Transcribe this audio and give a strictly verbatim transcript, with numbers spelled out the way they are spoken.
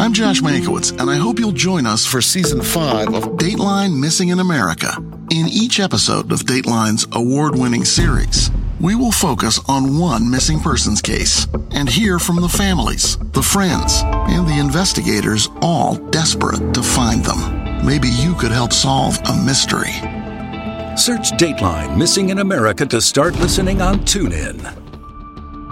I'm Josh Mankiewicz, and I hope you'll join us for Season five of Dateline Missing in America. In each episode of Dateline's award-winning series, we will focus on one missing persons case and hear from the families, the friends, and the investigators, all desperate to find them. Maybe you could help solve a mystery. Search Dateline Missing in America to start listening on TuneIn.